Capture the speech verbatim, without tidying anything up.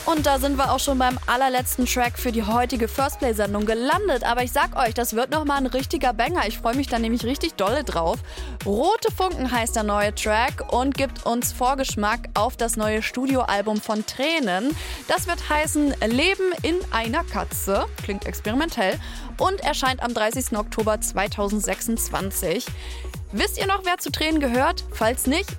Und da sind wir auch schon beim allerletzten Track für die heutige First Play-Sendung gelandet. Aber ich sag euch, das wird nochmal ein richtiger Banger. Ich freue mich da nämlich richtig dolle drauf. Rote Funken heißt der neue Track und gibt uns Vorgeschmack auf das neue Studioalbum von Tränen. Das wird heißen Leben in einer Katze. Klingt experimentell. Und erscheint am dreißigsten Oktober zweitausendsechsundzwanzig. Wisst ihr noch, wer zu Tränen gehört? Falls nicht,